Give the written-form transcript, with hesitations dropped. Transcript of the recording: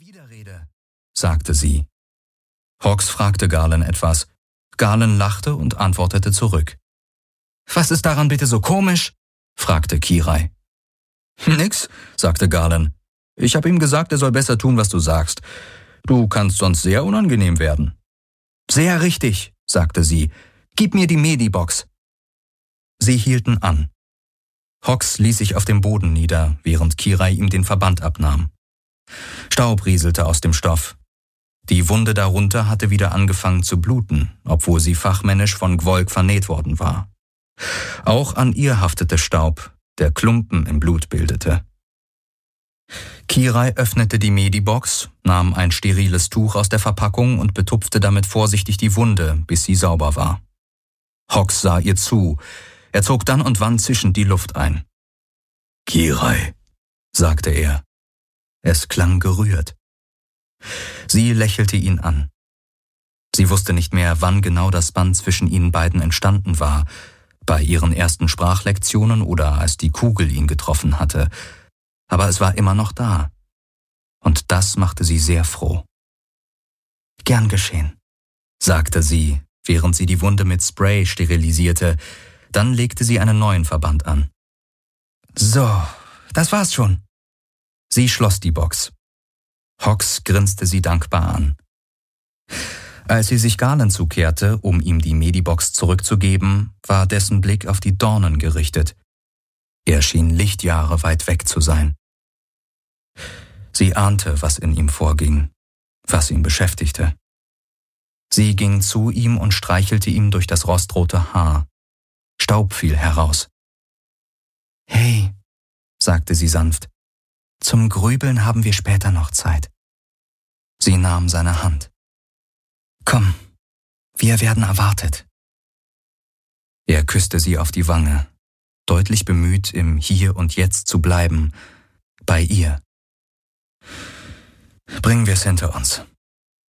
Widerrede, sagte sie. Hawks fragte Garland etwas. Garland lachte und antwortete zurück. »Was ist daran bitte so komisch?« fragte Kirai. »Nix«, sagte Garland. »Ich habe ihm gesagt, er soll besser tun, was du sagst. Du kannst sonst sehr unangenehm werden.« »Sehr richtig«, sagte sie. »Gib mir die Medibox.« Sie hielten an. Hawks ließ sich auf dem Boden nieder, während Kirai ihm den Verband abnahm. Staub rieselte aus dem Stoff. Die Wunde darunter hatte wieder angefangen zu bluten, obwohl sie fachmännisch von Gvolk vernäht worden war. Auch an ihr haftete Staub, der Klumpen im Blut bildete. Kirai öffnete die Medibox, nahm ein steriles Tuch aus der Verpackung und betupfte damit vorsichtig die Wunde, bis sie sauber war. Hawks sah ihr zu. Er zog dann und wann zischend die Luft ein. »Kirai«, sagte er. Es klang gerührt. Sie lächelte ihn an. Sie wusste nicht mehr, wann genau das Band zwischen ihnen beiden entstanden war, bei ihren ersten Sprachlektionen oder als die Kugel ihn getroffen hatte. Aber es war immer noch da. Und das machte sie sehr froh. »Gern geschehen«, sagte sie, während sie die Wunde mit Spray sterilisierte. Dann legte sie einen neuen Verband an. »So, das war's schon.« Sie schloss die Box. Hawks grinste sie dankbar an. Als sie sich Garland zukehrte, um ihm die Medibox zurückzugeben, war dessen Blick auf die Dornen gerichtet. Er schien Lichtjahre weit weg zu sein. Sie ahnte, was in ihm vorging, was ihn beschäftigte. Sie ging zu ihm und streichelte ihm durch das rostrote Haar. Staub fiel heraus. »Hey«, sagte sie sanft, »zum Grübeln haben wir später noch Zeit.« Sie nahm seine Hand. »Komm, wir werden erwartet.« Er küsste sie auf die Wange, deutlich bemüht, im Hier und Jetzt zu bleiben, bei ihr. »Bringen wir es hinter uns«,